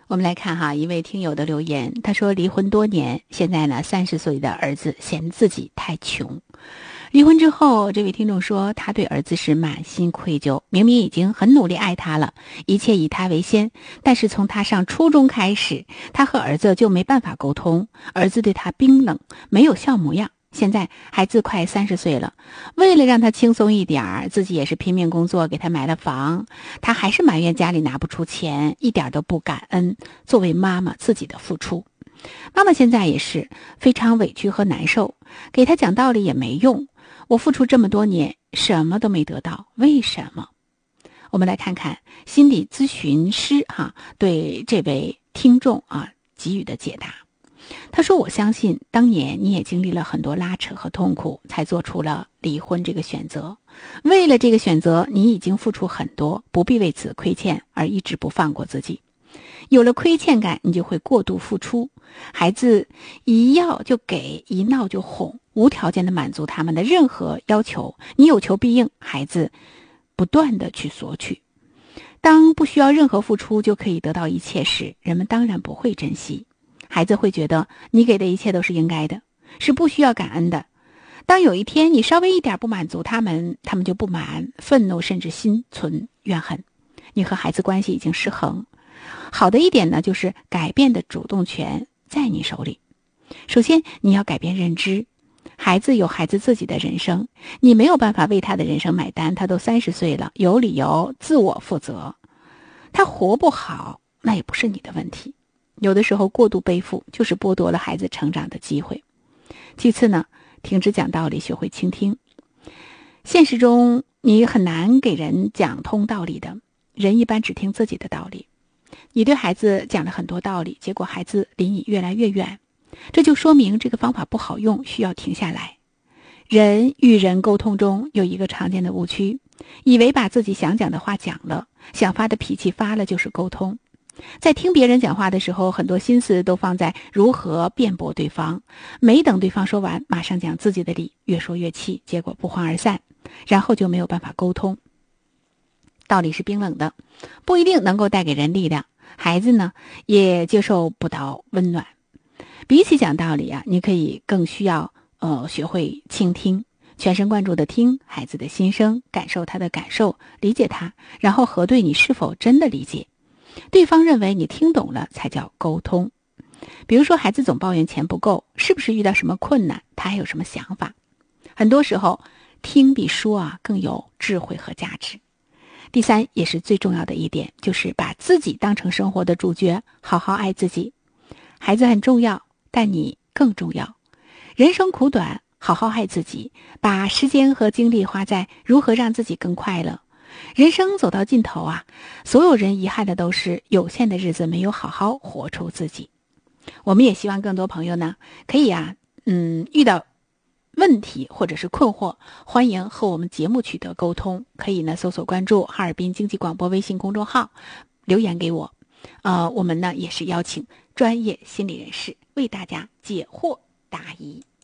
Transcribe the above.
我们来看哈，一位听友的留言，他说离婚多年，现在呢30岁的儿子嫌自己太穷。离婚之后，这位听众说他对儿子是满心愧疚，明明已经很努力爱他了，一切以他为先，但是从他上初中开始，他和儿子就没办法沟通，儿子对他冰冷，没有笑模样。现在孩子快30岁了，为了让他轻松一点，自己也是拼命工作给他买了房，他还是埋怨家里拿不出钱，一点都不感恩作为妈妈自己的付出。妈妈现在也是非常委屈和难受，给他讲道理也没用，我付出这么多年什么都没得到，为什么？我们来看看心理咨询师对这位听众给予的解答。他说，我相信当年你也经历了很多拉扯和痛苦，才做出了离婚这个选择。为了这个选择，你已经付出很多，不必为此亏欠而一直不放过自己。有了亏欠感，你就会过度付出，孩子一要就给，一闹就哄，无条件的满足他们的任何要求，你有求必应，孩子不断的去索取。当不需要任何付出就可以得到一切时，人们当然不会珍惜。孩子会觉得你给的一切都是应该的，是不需要感恩的。当有一天你稍微一点不满足他们就不满、愤怒，甚至心存怨恨。你和孩子关系已经失衡。好的一点呢，就是改变的主动权在你手里。首先，你要改变认知，孩子有孩子自己的人生，你没有办法为他的人生买单，他都30岁了，有理由自我负责。他活不好，那也不是你的问题。有的时候过度背负就是剥夺了孩子成长的机会。其次呢，停止讲道理，学会倾听。现实中你很难给人讲通道理的，人一般只听自己的道理。你对孩子讲了很多道理，结果孩子离你越来越远，这就说明这个方法不好用，需要停下来。人与人沟通中有一个常见的误区，以为把自己想讲的话讲了，想发的脾气发了就是沟通。在听别人讲话的时候，很多心思都放在如何辩驳对方，没等对方说完，马上讲自己的理，越说越气，结果不欢而散，然后就没有办法沟通。道理是冰冷的，不一定能够带给人力量，孩子呢也接受不到温暖。比起讲道理你可以更需要学会倾听，全神贯注地听孩子的心声，感受他的感受，理解他，然后核对你是否真的理解。对方认为你听懂了才叫沟通。比如说孩子总抱怨钱不够，是不是遇到什么困难，他还有什么想法？很多时候听比说更有智慧和价值。第三，也是最重要的一点，就是把自己当成生活的主角，好好爱自己。孩子很重要，但你更重要。人生苦短，好好爱自己，把时间和精力花在如何让自己更快乐。人生走到尽头所有人遗憾的都是有限的日子没有好好活出自己。我们也希望更多朋友呢，可以遇到问题或者是困惑，欢迎和我们节目取得沟通，可以呢搜索关注哈尔滨经济广播微信公众号，留言给我。我们呢也是邀请专业心理人士为大家解惑答疑。